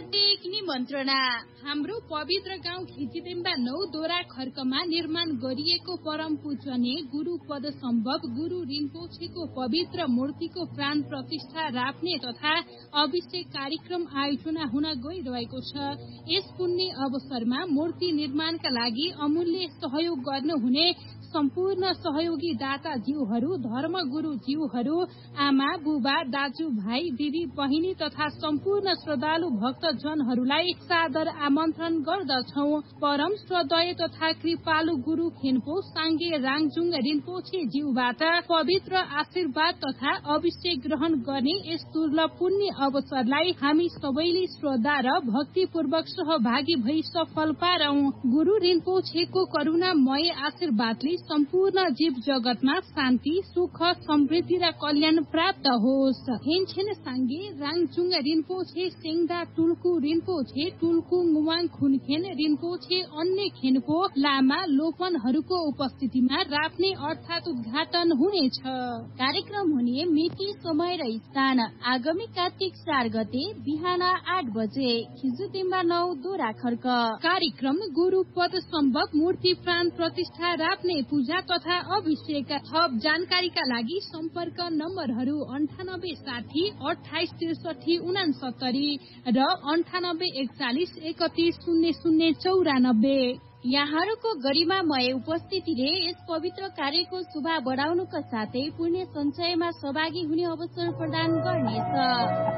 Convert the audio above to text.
हार्दिक निमन्त्रणा। हाम्रो पवित्र गाउँ खिचिदेम्बा 9 दोरा खर्कमा निर्माण गरिएको परम पूजनीय गुरु पद सम्भव गुरु रिम्पोछेको पवित्र मूर्तिको प्राण प्रतिष्ठा राख्ने तथा अभिषेक कार्यक्रम आयोजना हुन गइरहेको छ। यस पुण्य अवसरमा मूर्ति निर्माणका लागि अमूल्य सहयोग गर्नुहुने सम्पूर्ण सहयोगी दाता जीवहरू, धर्म गुरु जीवहरू, आमा बुबा, दाजु भाइ, दिदी बहिनी तथा सम्पूर्ण श्रद्धालु भक्तजनहरूलाई सादर आमन्त्रण गर्दछौ। परम श्रद्धेय तथा कृपालु गुरु खेन्पो साङ्गे राङजुङ रिम्पोछे ज्यूबाट पवित्र आशीर्वाद तथा अभिषेक ग्रहण गर्ने यस दुर्लभ पुण्य अवसरलाई हामी सबैले श्रद्धा र भक्तिपूर्वक सहभागी भई सफल पारौं। गुरु रिम्पोछेको करुणामय आशीर्वादले सम्पूर्ण जीव जगतमा शान्ति, सुख, समृद्धि र कल्याण प्राप्त होस्। हेनछेन साङ्गे राङजुङ रिम्पोछे सेङ्दा टुल्कु रिम्पोछे टुल्कु मुवाङ खुनखेन रिम्पोछे अन्य खेनको लामा लोपनहरूको उपस्थितिमा राप्ने अर्थात उद्घाटन हुनेछ। कार्यक्रम हुने मिति, समय र स्थान आगामी कार्तिक 4 गते बिहान 8 बजे खिजुतिम्बा 9 दोरा खर्क। कार्यक्रम गुरु पद सम्भव मूर्ति प्राण प्रतिष्ठा राप्ने पूजा तथा अभिषेक। थप जानकारीका लागि सम्पर्क नम्बरहरू 9860 2863 69 र 9841 3100 94। यहाँहरूको गरिमामय उपस्थितिले यस पवित्र कार्यको शोभा बढाउनुका साथै पुण्य सञ्चयमा सहभागी हुने अवसर प्रदान गर्नेछ।